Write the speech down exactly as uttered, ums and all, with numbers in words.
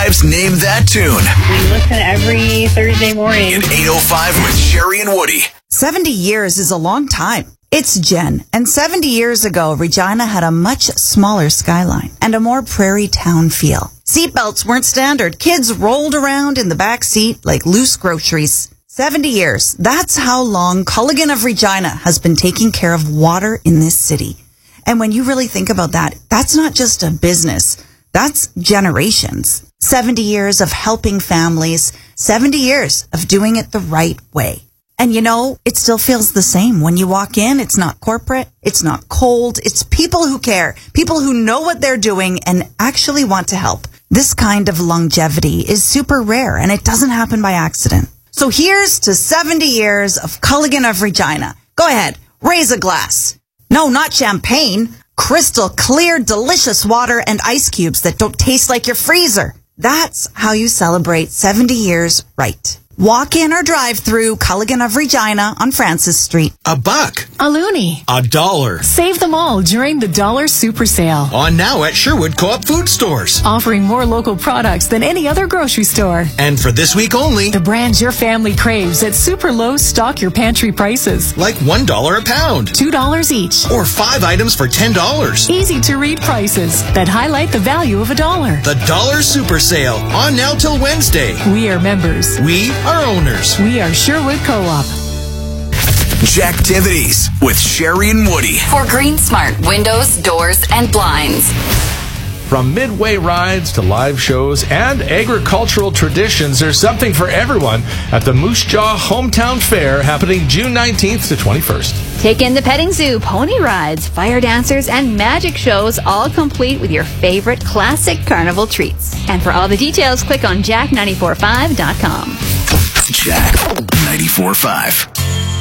five's Name That Tune. We listen every Thursday morning. In eight oh five with Sherry and Woody. seventy years is a long time. It's Jen, and seventy years ago, Regina had a much smaller skyline and a more prairie town feel. Seatbelts weren't standard. Kids rolled around in the back seat like loose groceries. seventy years. That's how long Culligan of Regina has been taking care of water in this city. And when you really think about that, that's not just a business. That's generations. seventy years of helping families. seventy years of doing it the right way. And you know, it still feels the same. When you walk in, it's not corporate, it's not cold, it's people who care, people who know what they're doing and actually want to help. This kind of longevity is super rare, and it doesn't happen by accident. So here's to seventy years of Culligan of Regina. Go ahead, raise a glass. No, not champagne. Crystal clear, delicious water and ice cubes that don't taste like your freezer. That's how you celebrate seventy years right. Walk in or drive through Culligan of Regina on Francis Street. A buck. A loonie. A dollar. Save them all during the Dollar Super Sale. On now at Sherwood Co-op Food Stores. Offering more local products than any other grocery store. And for this week only, the brands your family craves at super low stock your pantry prices. Like one dollar a pound. two dollars each. Or five items for ten dollars. Easy to read prices that highlight the value of a dollar. The Dollar Super Sale. On now till Wednesday. We are members. We are owners. We are Sherwood Co-op. Jacktivities with Sherry and Woody. For Green Smart Windows, Doors, and Blinds. From midway rides to live shows and agricultural traditions, there's something for everyone at the Moose Jaw Hometown Fair happening June nineteenth to twenty-first. Take in the petting zoo, pony rides, fire dancers, and magic shows, all complete with your favorite classic carnival treats. And for all the details, click on jack nine four five dot com. Jack ninety-four point five.